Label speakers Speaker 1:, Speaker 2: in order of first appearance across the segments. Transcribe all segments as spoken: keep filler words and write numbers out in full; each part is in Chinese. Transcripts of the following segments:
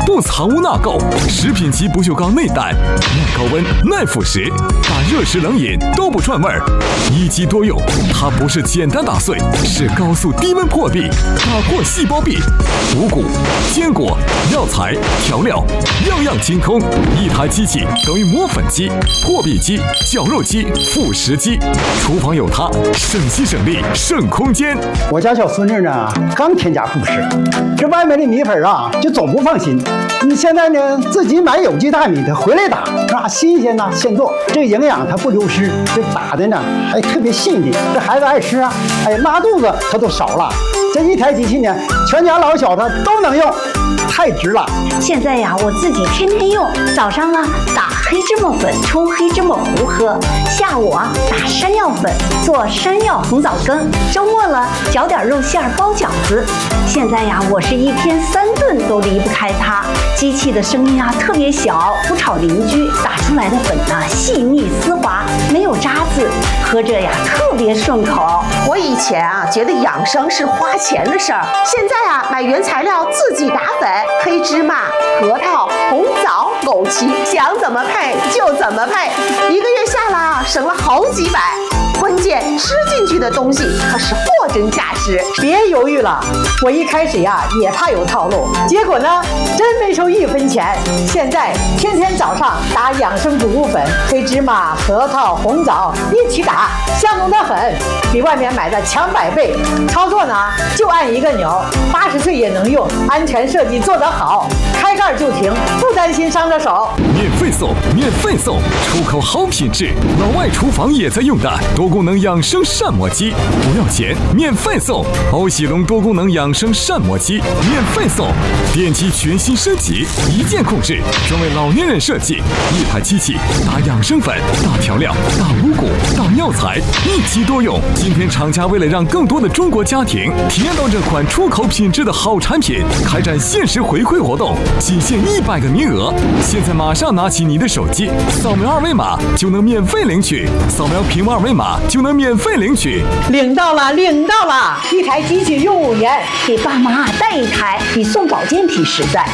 Speaker 1: 不藏污纳垢，食品级不锈钢内胆，耐高温、耐腐蚀，打热食冷饮都不串味儿。一机多用，它不是简单打碎，是高速低温破壁，打破细胞壁。五谷、坚果、药材、调料，样样精通。一台机器等于磨粉机、破壁机、绞肉机、副食机，厨房有它，省心省力省空间。
Speaker 2: 我家小孙女呢，刚添加副食，这外面的米粉啊，就总不放心。你现在呢，自己买有机大米的回来打，啊，新鲜呐，现做，这个营养它不流失，这打的呢还特别细腻，这孩子爱吃啊，哎，拉肚子它都少了。这一台机器呢，全家老小他都能用，太值了。
Speaker 3: 现在呀，我自己天天用，早上啊打黑芝麻粉冲黑芝麻糊喝，下午啊打山药粉做山药红枣羹，周末了搅点肉馅包饺子。现在呀，我是一天三顿都离不开它。机器的声音啊特别小，不吵邻居，打出来的粉呢细腻丝滑，没有渣子，喝着呀特别顺口。
Speaker 4: 我以前啊觉得养生是花钱的事儿，现在啊买原材料自己打粉，黑芝麻、核桃、红枣、枸杞，想怎么配就怎么配，一个月下来啊省了好几百。关键吃进去的东西可是货真价实。
Speaker 5: 别犹豫了，我一开始呀也怕有套路，结果呢真没收一分钱。现在天天早上打养生谷物粉，黑芝麻、核桃、红枣一起打，香浓的很，比外面买的强百倍。操作呢就按一个钮，八十岁也能用，安全设计做得好，开盖就停，不担心伤着手。
Speaker 1: 免费送，免费送，出口好品质，老外厨房也在用的多功能养生膳魔机，不要钱，免费送。欧喜龙多功能养生膳魔机免费送，电机全新升级，一键控制，专为老年人设计，一台机器打养生粉、打调料、打五谷、打药材，一机多用。今天厂家为了让更多的中国家庭体验到这款出口品质的好产品，开展限时回馈活动，仅限一百个名额。现在马上拿起你的手机，扫描二维码就能免费领取，扫描屏幕二维码就能免费领取。
Speaker 5: 领到了，领到了！一台机器用五年，
Speaker 3: 给爸妈带一台比送保健品实在。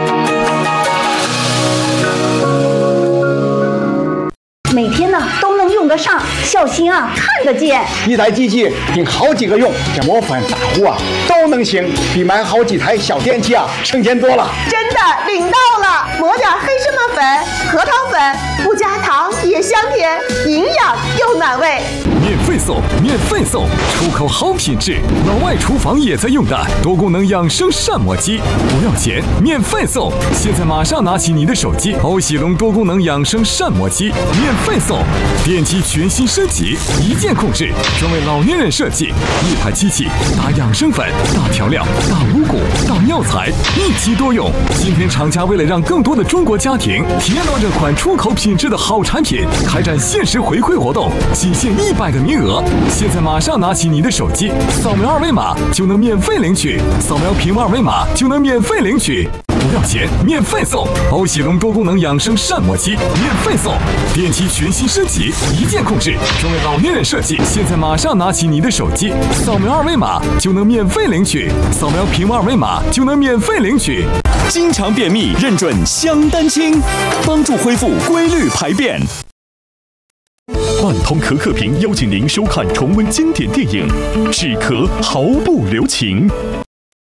Speaker 3: 每天呢都能用得上，孝心啊看得见。
Speaker 2: 一台机器顶好几个用，这磨粉打糊啊都能行，比买好几台小电器啊省钱多了。
Speaker 4: 真的领到了，抹点黑芝麻粉、核桃粉，不加糖也香甜，营养又暖胃。
Speaker 1: 免费送，免费送，出口好品质，老外厨房也在用的多功能养生膳魔机，不要钱，免费送。现在马上拿起你的手机，欧喜龙多功能养生膳魔机免费送，电机全新升级，一键控制，专为老年人设计，一台机器打养生粉、打调料、打五谷、打药材，一机多用。今天厂家为了让更多的中国家庭体验到这款出口品质的好产品，开展限时回馈活动，仅限一百个名额。现在马上拿起你的手机，扫描二维码就能免费领取，扫描屏幕二维码就能免费领取。不要钱，免费送！欧喜龙多功能养生膳魔机免费送，电机全新升级，一键控制，专为老年人设计。现在马上拿起你的手机，扫描二维码就能免费领取，扫描屏幕二维码就能免费领取。
Speaker 6: 经常便秘，认准香丹清，帮助恢复规律排便。万通可可屏邀请您收看重温经典电影《止咳毫不留情》。